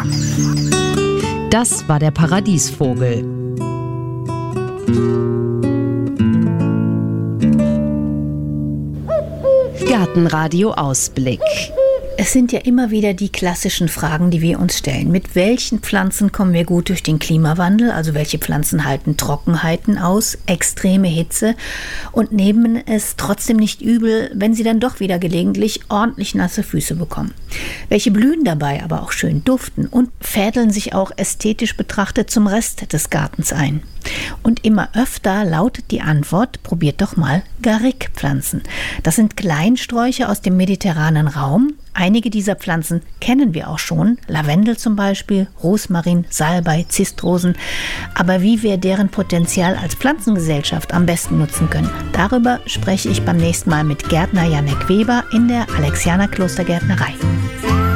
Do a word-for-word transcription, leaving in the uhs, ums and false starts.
Das war der Paradiesvogel. Gartenradio Ausblick. Es sind ja immer wieder die klassischen Fragen, die wir uns stellen. Mit welchen Pflanzen kommen wir gut durch den Klimawandel? Also welche Pflanzen halten Trockenheiten aus, extreme Hitze und nehmen es trotzdem nicht übel, wenn sie dann doch wieder gelegentlich ordentlich nasse Füße bekommen? Welche blühen dabei aber auch schön duften und fädeln sich auch ästhetisch betrachtet zum Rest des Gartens ein? Und immer öfter lautet die Antwort, probiert doch mal Garrick-Pflanzen. Das sind Kleinsträucher aus dem mediterranen Raum. Einige dieser Pflanzen kennen wir auch schon, Lavendel zum Beispiel, Rosmarin, Salbei, Zistrosen. Aber wie wir deren Potenzial als Pflanzengesellschaft am besten nutzen können, darüber spreche ich beim nächsten Mal mit Gärtner Janek Weber in der Alexianer Klostergärtnerei.